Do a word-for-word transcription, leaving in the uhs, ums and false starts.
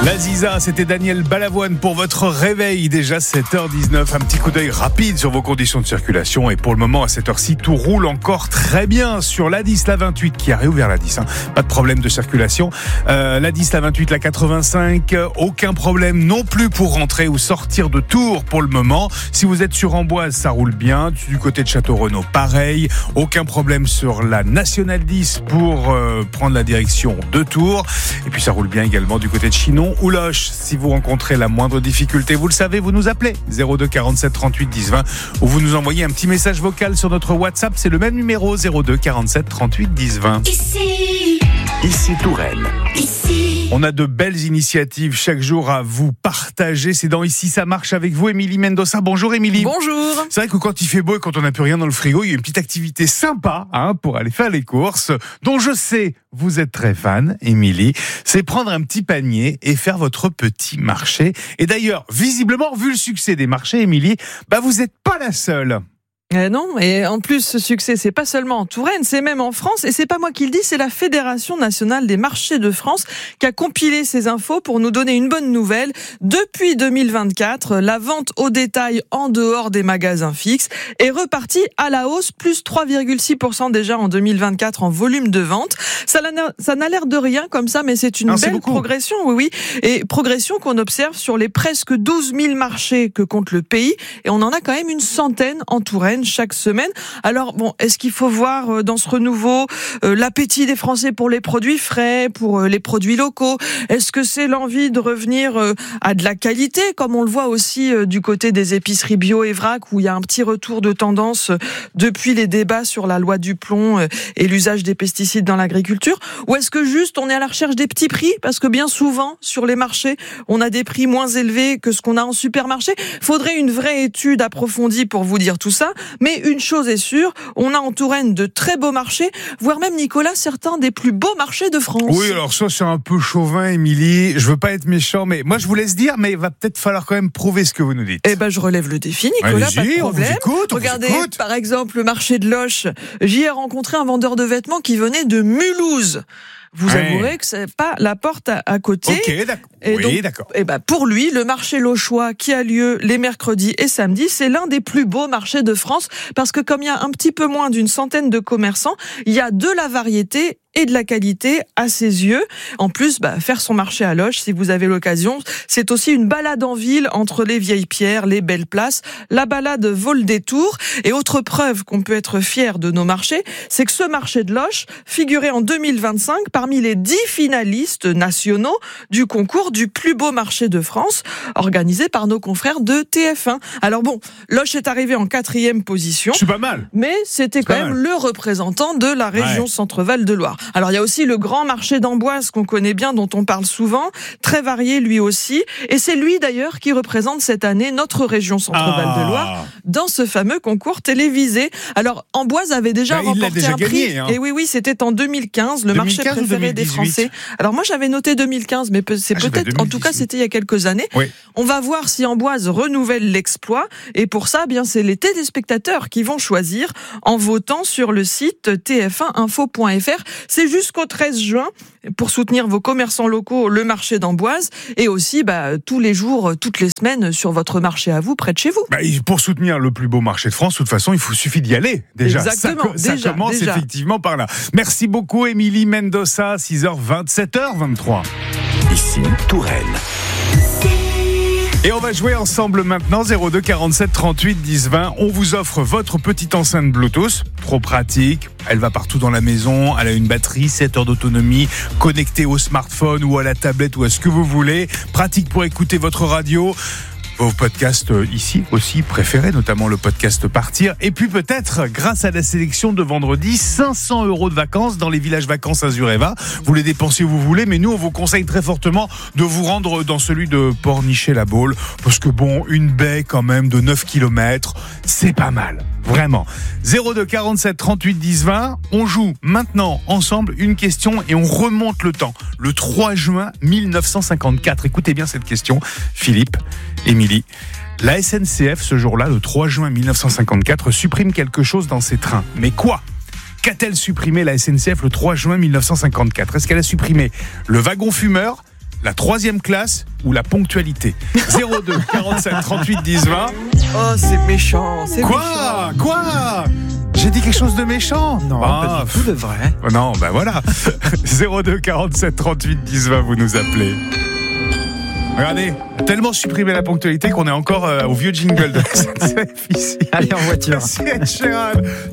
La Ziza, c'était Daniel Balavoine pour votre réveil, déjà sept heures dix-neuf. Un petit coup d'œil rapide sur vos conditions de circulation. Et pour le moment, à cette heure-ci, tout roule encore très bien sur l'A dix, la vingt-huit, qui a réouvert l'A dix. Hein. Pas de problème de circulation. Euh, l'A dix, la vingt-huit, la quatre-vingt-cinq, aucun problème non plus pour rentrer ou sortir de Tours pour le moment. Si vous êtes sur Amboise, ça roule bien. Du côté de Château-Renaud, pareil. Aucun problème sur la Nationale dix pour euh, prendre la direction de Tours. Et puis ça roule bien également du côté de Chinon ou Loches. Si vous rencontrez la moindre difficulté, vous le savez, vous nous appelez zéro deux quarante-sept trente-huit dix vingt ou vous nous envoyez un petit message vocal sur notre WhatsApp. C'est le même numéro, zéro deux quarante-sept trente-huit dix vingt. Ici, Ici Touraine. ici, On a de belles initiatives chaque jour à vous partager. C'est dans Ici ça marche avec vous, Émilie Mendoza. Bonjour Émilie. Bonjour. C'est vrai que quand il fait beau et quand on n'a plus rien dans le frigo, il y a une petite activité sympa hein, pour aller faire les courses, dont je sais vous êtes très fan, Émilie. C'est prendre un petit panier et faire votre petit marché. Et d'ailleurs, visiblement, vu le succès des marchés, Émilie, bah vous n'êtes pas la seule. Eh non, et en plus, ce succès, c'est pas seulement en Touraine, c'est même en France, et c'est pas moi qui le dis, c'est la Fédération nationale des marchés de France qui a compilé ces infos pour nous donner une bonne nouvelle. Depuis deux mille vingt-quatre, la vente au détail en dehors des magasins fixes est repartie à la hausse, plus trois virgule six pour cent déjà en deux mille vingt-quatre en volume de vente. Ça n'a, ça n'a l'air de rien comme ça, mais c'est une non, belle c'est progression, oui, oui, et progression qu'on observe sur les presque douze mille marchés que compte le pays, et on en a quand même une centaine en Touraine chaque semaine. Alors bon, est-ce qu'il faut voir dans ce renouveau euh, l'appétit des Français pour les produits frais, pour euh, les produits locaux? Est-ce que c'est l'envie de revenir euh, à de la qualité, comme on le voit aussi euh, du côté des épiceries bio et vrac, où il y a un petit retour de tendance euh, depuis les débats sur la loi du plomb euh, et l'usage des pesticides dans l'agriculture? Ou est-ce que juste on est à la recherche des petits prix, parce que bien souvent sur les marchés on a des prix moins élevés que ce qu'on a en supermarché? Faudrait une vraie étude approfondie pour vous dire tout ça. Mais une chose est sûre, on a en Touraine de très beaux marchés, voire même, Nicolas, certains des plus beaux marchés de France. Oui, alors ça c'est un peu chauvin, Émilie. Je veux pas être méchant, mais moi je vous laisse dire, mais il va peut-être falloir quand même prouver ce que vous nous dites. Eh ben, je relève le défi, Nicolas, Allez-y, pas de on problème. vous écoute, on vous Regardez, écoute. par exemple, le marché de Loches. J'y ai rencontré un vendeur de vêtements qui venait de Mulhouse. Vous Ouais. avouerez que c'est pas la porte à, à côté. Ok, d'accord. Et Oui, donc, d'accord. Eh ben, pour lui, le marché lochois qui a lieu les mercredis et samedis, c'est l'un des plus beaux marchés de France, parce que comme il y a un petit peu moins d'une centaine de commerçants, il y a de la variété et de la qualité à ses yeux. En plus, bah, faire son marché à Loches, si vous avez l'occasion, c'est aussi une balade en ville entre les vieilles pierres, les belles places. La balade vaut le détour. Et autre preuve qu'on peut être fier de nos marchés, c'est que ce marché de Loches figurait en deux mille vingt-cinq parmi les dix finalistes nationaux du concours du plus beau marché de France, organisé par nos confrères de T F un. Alors bon, Loches est arrivé en quatrième position. C'est pas mal. Mais c'était C'est quand pas même mal. le représentant de la région Ouais. Centre-Val de Loire. Alors il y a aussi le grand marché d'Amboise qu'on connaît bien, dont on parle souvent, très varié lui aussi. Et c'est lui d'ailleurs qui représente cette année notre région Centre-Val de Loire Ah. dans ce fameux concours télévisé. Alors Amboise avait déjà Bah, il l'a remporté déjà un prix. gagné, hein. Et oui, oui, c'était en deux mille quinze, le marché deux mille quinze ou préféré des deux mille dix-huit? Français. Alors moi j'avais noté deux mille quinze, mais peut- c'est Ah, j'avais peut-être, en tout cas deux mille dix-huit. c'était il y a quelques années. Oui. On va voir si Amboise renouvelle l'exploit. Et pour ça, eh bien, c'est les téléspectateurs qui vont choisir en votant sur le site t f un info point f r. C'est jusqu'au treize juin pour soutenir vos commerçants locaux, le marché d'Amboise, et aussi bah, tous les jours, toutes les semaines sur votre marché à vous, près de chez vous. Bah, pour soutenir le plus beau marché de France, de toute façon, il faut suffit d'y aller. Déjà, Exactement, ça, co- ça déjà, commence déjà. effectivement par là. Merci beaucoup, Émilie Mendoza, six heures vingt, sept heures vingt-trois. Ici Touraine. Et on va jouer ensemble maintenant, zéro deux quarante-sept trente-huit dix vingt. On vous offre votre petite enceinte Bluetooth, trop pratique. Elle va partout dans la maison, elle a une batterie, sept heures d'autonomie, connectée au smartphone ou à la tablette ou à ce que vous voulez. Pratique pour écouter votre radio. Vos podcasts ici aussi préférés, notamment le podcast Partir. Et puis peut-être, grâce à la sélection de vendredi, cinq cents euros de vacances dans les villages vacances Azureva. Vous les dépensez où vous voulez, mais nous, on vous conseille très fortement de vous rendre dans celui de Pornichet-la-Baule. Parce que bon, une baie quand même de neuf kilomètres, c'est pas mal. Vraiment. zéro deux quarante-sept trente-huit dix vingt. On joue maintenant ensemble une question et on remonte le temps. Le trois juin mille neuf cent cinquante-quatre. Écoutez bien cette question, Philippe, Émilie. La S N C F, ce jour-là, le trois juin mille neuf cent cinquante-quatre, supprime quelque chose dans ses trains. Mais quoi ? Qu'a-t-elle supprimé la S N C F le trois juin mille neuf cent cinquante-quatre ? Est-ce qu'elle a supprimé le wagon fumeur, la troisième classe ou la ponctualité? zéro deux quarante-sept trente-huit dix vingt. Oh, c'est méchant, c'est Quoi? méchant. Quoi? J'ai dit quelque chose de méchant? Non, Ah, pas du tout de vrai. non, ben voilà. zéro deux quarante-sept trente-huit dix vingt, vous nous appelez. Regardez, tellement supprimé la ponctualité qu'on est encore euh, au vieux jingle de la S N C F ici. Allez, en voiture. Merci Ed Sheeran.